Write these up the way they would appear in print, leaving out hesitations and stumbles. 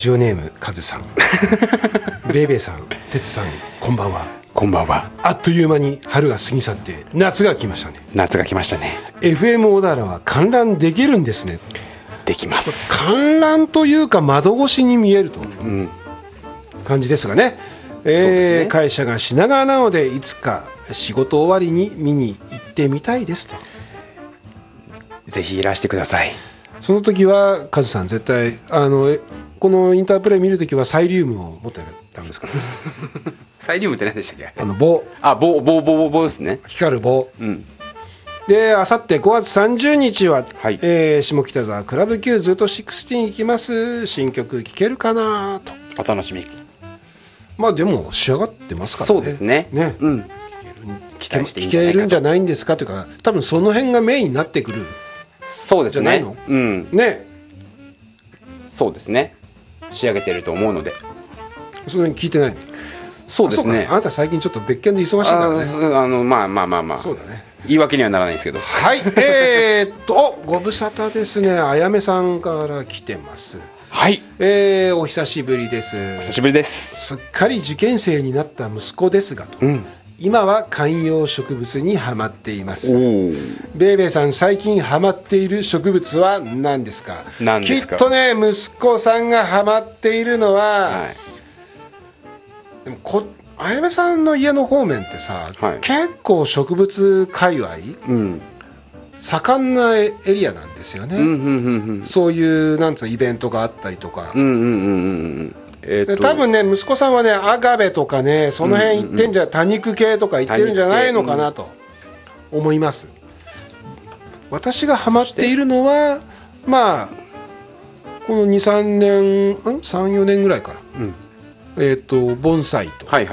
ジオネームカズさんベイベーさん、テツさん、こんばんは。 こんばんは。 あっという間に春が過ぎ去って夏が来ましたね。 夏が来ましたね。 FM 小田原は観覧できるんですね。 できます。 観覧というか窓越しに見えると感じですがね、 ね会社が品川なのでいつか仕事終わりに見に行ってみたいですと。 ぜひいらしてください。 その時はカズさん絶対このインタープレイ見るときはサイリウムを持ってたんですからサイリウムって何でしたっけ？ 棒、 棒ですね。 光る棒、 うん。 であさって5月30日は、 はい下北沢クラブ Q ずっと16行きます。新曲聴けるかなと。 お楽しみ。 まあでも仕上がってますからね。 そうですね。 ね、 うん。期待していいんじゃないかと。 聴けるんじゃないんですかというか、多分その辺がメインになってくるそうですね。 じゃないの？ うん。 ね。 そうですね。仕上げてると思うので。 その辺聞いてないの？ そうですね。 あ、そうか。あなた最近ちょっと別件で忙しいからね。 まあ。 そうだね。 言い訳にはならないですけど。 はい、ご無沙汰ですね。あやめさんから来てます。 はい。 お久しぶりです。 お久しぶりです。 すっかり受験生になった息子ですがと、 うん。 今は観葉植物にはまっています。 おお。 ベイベーさん、最近はまっている植物は何ですか？ 何ですか？ きっとね、息子さんがはまっているのは、 はい。 でもあやめさんの家の方面ってさ、 はい結構植物界隈うん。 盛んなエリアなんですよね。 うん。 そういうなんつうのイベントがあったりとか、 うん。 で多分ね、息子さんはねアガベとかね、その辺行ってんじゃ、多肉系とか行ってるんじゃないのかなと思います。私がハマっているのはまあこの 2,3 年3,4 年ぐらいから、盆栽と、 はい。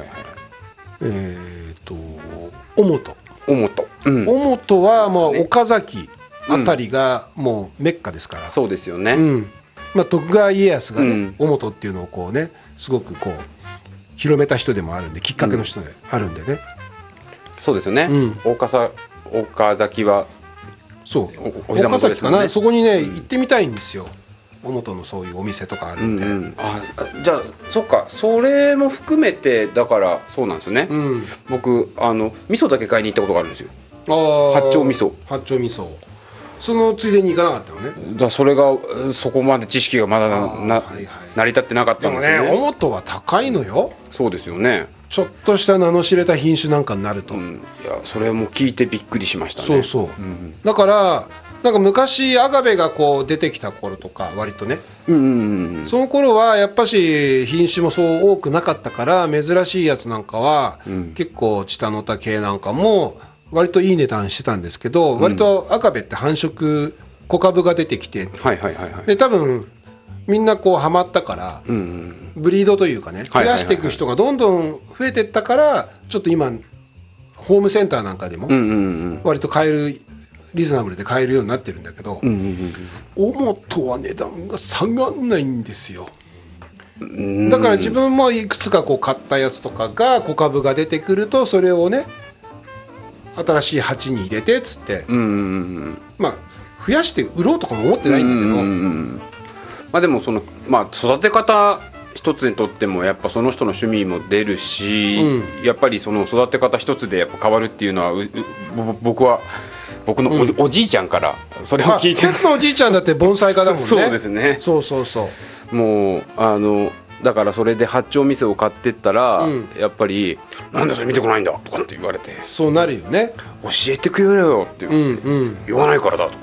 オモト。 おもと。うん。 オモトはまあそうね岡崎あたりがもうメッカですから、 そうですよね。 まあ、徳川家康がね、 うんオモトっていうのをこうねすごくこう広めた人でもあるんで、きっかけの人であるんでね、 そうですよね。岡崎はそうお膝岡崎かな、 元ですもんね。 そこにね行ってみたいんですよ。オモトのそういうお店とかあるんで、 じゃあそっか、それも含めてだからそうなんですよね。僕味噌だけ買いに行ったことがあるんですよ。八丁味噌。 そのついでに行かなかったのね。 だからそれがそこまで知識がまだ成り立ってなかったんですよね。 オモトは高いのよ。 そうですよね。 ちょっとした名の知れた品種なんかになると、 いやそれも聞いてびっくりしましたね。 そう、だからなんか昔アガベがこう出てきた頃とか割とね、その頃はやっぱし品種もそう多くなかったから、珍しいやつなんかは、結構チタノタ系なんかも割といい値段してたんですけど、割とアガベって繁殖小株が出てきて、で多分みんなこうハマったから、ブリードというかね、増やしていく人がどんどん増えていったから、ちょっと今ホームセンターなんかでも割と買える、リーズナブルで買えるようになってるんだけど、オモトは値段が下がんないんですよ。だから自分もいくつかこう買ったやつとかが小株が出てくると、それをね新しい鉢に入れてっつって、まあ増やして売ろうとかも思ってないんだけど、 まあでも育て方一つにとってもやっぱその人の趣味も出るし、やっぱりその育て方一つでやっぱ変わるっていうのは僕のおじいちゃんからそれを聞いて、 鉄のおじいちゃんだって盆栽家だもんね。 そうですね。 そうもうだからそれで八丁味噌を買ってったら、やっぱり「なんでそれ見てこないんだ」とかって言われて、 そうなるよね。 教えてくれよって言わないからだと。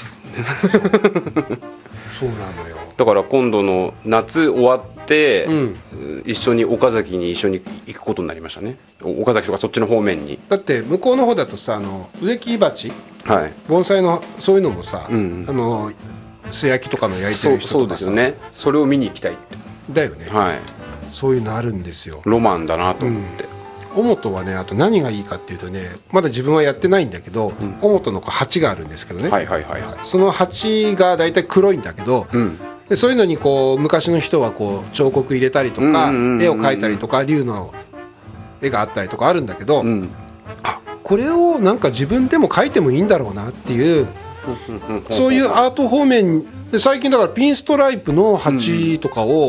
そうなのよ。 だから今度の夏終わって、一緒に岡崎に一緒に行くことになりましたね。岡崎とかそっちの方面に。 だって向こうの方だとさ、植木鉢、盆栽のそういうのもさ、素焼きとかの焼いてる人とかさ、 そうですよね。それを見に行きたいだよね。そういうのあるんですよ。 ロマンだなと思って。 オモトはね、あと何がいいかっていうとね、まだ自分はやってないんだけど、オモトの鉢があるんですけどね、その鉢が大体黒いんだけど、でそういうのにこう昔の人はこう彫刻入れたりとか、絵を描いたりとか、竜の絵があったりとかあるんだけど、あ、これをなんか自分でも描いてもいいんだろうなっていうそういうアート方面で最近だからピンストライプの鉢とかを